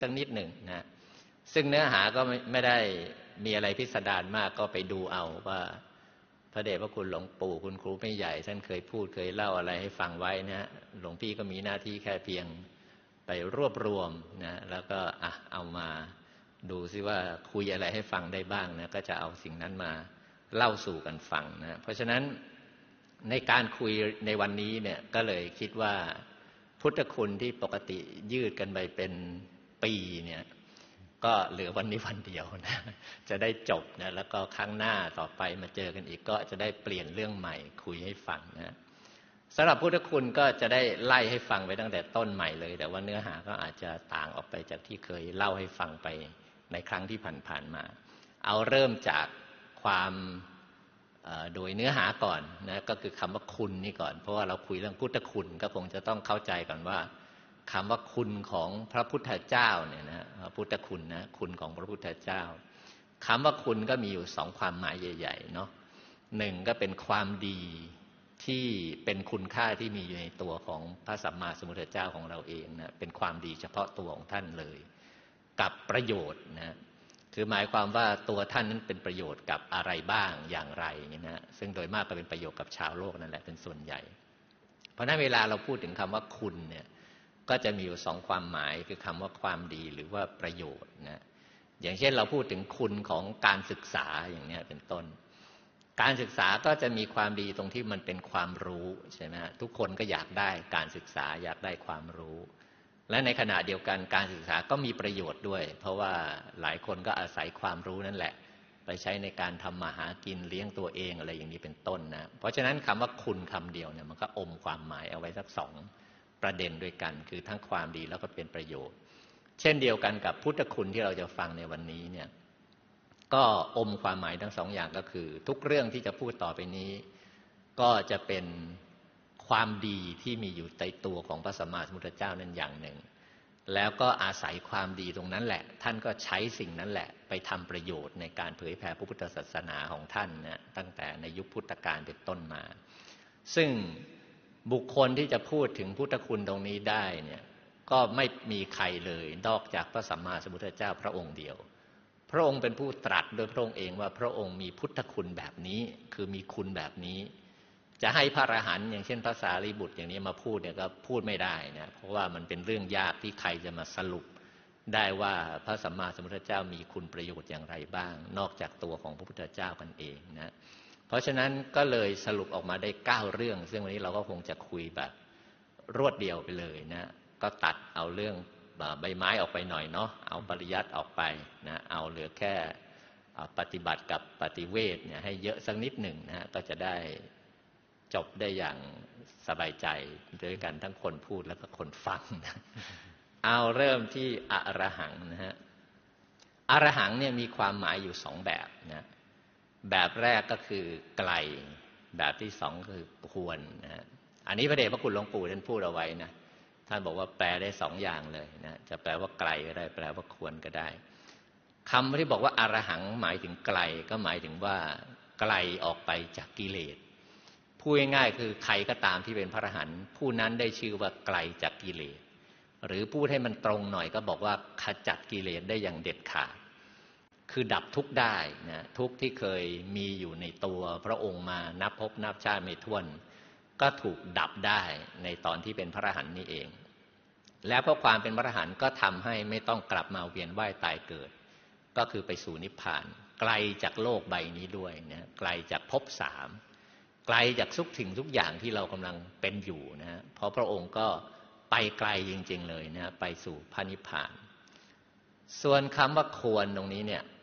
ตั้งนิดหนึ่งนะซึ่งเนื้อหาก็ไม่ได้มีอะไรพิสดารมากก็ไปดูเอาว่าพระเดชพระคุณหลวงปู่คุณครูไม่ใหญ่ท่านเคยพูดเคยเล่าอะไรให้ฟังไว้นะหลวงพี่ก็มีหน้าที่แค่เพียงไปรวบรวมนะแล้วก็เอามาดูซิว่าคุยอะไรให้ฟังได้บ้างนะก็จะเอาสิ่งนั้นมาเล่าสู่กันฟังนะเพราะฉะนั้นในการคุยในวันนี้เนี่ยก็เลยคิดว่าพุทธคุณที่ปกติยืดกันไปเป็นปีเนี่ยก็เหลือวันนี้วันเดียวนะจะได้จบนะแล้วก็ครั้งหน้าต่อไปมาเจอกันอีกก็จะได้เปลี่ยนเรื่องใหม่คุยให้ฟังนะสำหรับพุทธคุณก็จะได้ไล่ให้ฟังไปตั้งแต่ต้นใหม่เลยแต่ว่าเนื้อหาก็อาจจะต่างออกไปจากที่เคยเล่าให้ฟังไปในครั้งที่ผ่านๆมาเอาเริ่มจากความโดยเนื้อหาก่อนนะก็คือคำว่าคุณนี่ก่อนเพราะว่าเราคุยเรื่องพุทธคุณก็คงจะต้องเข้าใจก่อนว่าคำว่าคุณของพระพุทธเจ้าเนี่ยนะพุทธคุณนะคุณของพระพุทธเจ้าคำว่าคุณก็มีอยู่สองความหมายใหญ่ๆเนาะหนึ่งก็เป็นความดีที่เป็นคุณค่าที่มีอยู่ในตัวของพระสัมมาสัมพุทธเจ้าของเราเองนะเป็นความดีเฉพาะตัวของท่านเลยกับประโยชน์นะคือหมายความว่าตัวท่านนั้นเป็นประโยชน์กับอะไรบ้างอย่างไรนี่นะซึ่งโดยมากก็เป็นประโยชน์กับชาวโลกนั่นแหละเป็นส่วนใหญ่เพราะนั้นเวลาเราพูดถึงคำว่าคุณเนี่ยก็จะมีอยู่สองความหมายคือคำว่าความดีหรือว่าประโยชน์นะอย่างเช่นเราพูดถึงคุณของการศึกษาอย่างนี้เป็นต้นการศึกษาก็จะมีความดีตรงที่มันเป็นความรู้ใช่ไหมทุกคนก็อยากได้การศึกษาอยากได้ความรู้และในขณะเดียวกันการศึกษาก็มีประโยชน์ด้วยเพราะว่าหลายคนก็อาศัยความรู้นั่นแหละไปใช้ในการทำมาหากินเลี้ยงตัวเองอะไรอย่างนี้เป็นต้นนะเพราะฉะนั้นคำว่าคุณคำเดียวเนี่ยมันก็อมความหมายเอาไว้สักสองประเด็นด้วยกันคือทั้งความดีแล้วก็เป็นประโยชน์เช่นเดียวกันกับพุทธคุณที่เราจะฟังในวันนี้เนี่ยก็อมความหมายทั้งสองอย่างก็คือทุกเรื่องที่จะพูดต่อไปนี้ก็จะเป็นความดีที่มีอยู่ในตัวของพระสัมมาสัมพุทธเจ้านั้นอย่างหนึ่งแล้วก็อาศัยความดีตรงนั้นแหละท่านก็ใช้สิ่งนั้นแหละไปทำประโยชน์ในการเผยแผ่พระพุทธศาสนาของท่านนะตั้งแต่ในยุคพุทธกาลเป็นต้นมาซึ่งบุคคลที่จะพูดถึงพุทธคุณตรงนี้ได้เนี่ยก็ไม่มีใครเลยนอกจากพระสัมมาสัมพุทธเจ้าพระองค์เดียวพระองค์เป็นผู้ตรัสโดยพระองค์เองว่าพระองค์มีพุทธคุณแบบนี้คือมีคุณแบบนี้จะให้พระอรหันต์อย่างเช่นพระสารีบุตรอย่างนี้มาพูดเนี่ยก็พูดไม่ได้นะเพราะว่ามันเป็นเรื่องยากที่ใครจะมาสรุปได้ว่าพระสัมมาสัมพุทธเจ้ามีคุณประโยชน์อย่างไรบ้างนอกจากตัวของพระพุทธเจ้ากันเองนะเพราะฉะนั้นก็เลยสรุปออกมาได้9เรื่องซึ่งวันนี้เราก็คงจะคุยแบบรวดเดียวไปเลยนะก็ตัดเอาเรื่องใบไม้ออกไปหน่อยเนาะเอาปริยัติออกไปนะเอาเหลือแค่ปฏิบัติกับปฏิเวทเนี่ยให้เยอะสักนิดหนึ่งนะก็จะได้จบได้อย่างสบายใจด้วยกันทั้งคนพูดแล้วก็คนฟังนะเอาเริ่มที่อรหังนะฮะอรหังเนี่ยมีความหมายอยู่สองแบบนะแบบแรกก็คือไกลแบบที่สองคือควรนะอันนี้พระเดชพระคุณหลวงปู่ท่านพูดเอาไว้นะท่านบอกว่าแปลได้สองอย่างเลยนะจะแปลว่าไกลก็ได้แปลว่าควรก็ได้คำที่บอกว่าอรหังหมายถึงไกลก็หมายถึงว่าไกลออกไปจากกิเลสพูดง่ายๆคือใครก็ตามที่เป็นพระอรหันต์ผู้นั้นได้ชื่อว่าไกลจากกิเลสหรือพูดให้มันตรงหน่อยก็บอกว่าขจัดกิเลสได้อย่างเด็ดขาดคือดับทุกข์ได้นะทุกข์ที่เคยมีอยู่ในตัวพระองค์มานับภพนับชาติไม่ถ้วนก็ถูกดับได้ในตอนที่เป็นพระอรหันต์นี่เองและเพราะความเป็นพระอรหันต์ก็ทำให้ไม่ต้องกลับมาเวียนว่ายตายเกิดก็คือไปสู่นิพพานไกลจากโลกใบนี้ด้วยนะไกลจากภพสามไกลจากทุกสิ่งทุกอย่างที่เรากำลังเป็นอยู่นะเพราะพระองค์ก็ไปไกลจริงๆเลยนะไปสู่พระนิพพานส่วนคำว่าควรตรงนี้เนี่ย